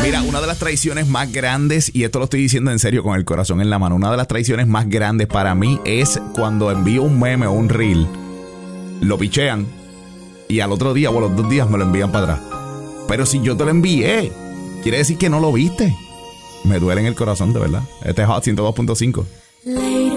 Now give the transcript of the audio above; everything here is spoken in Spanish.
Mira, una de las traiciones más grandes, y esto lo estoy diciendo en serio con el corazón en la mano, una de las traiciones más grandes para mí es cuando envío un meme o un reel, lo pichean y al otro día o a los 2 días me lo envían para atrás. Pero si yo te lo envié, quiere decir que no lo viste. Me duele en el corazón, de verdad. Este es Hot 102.5.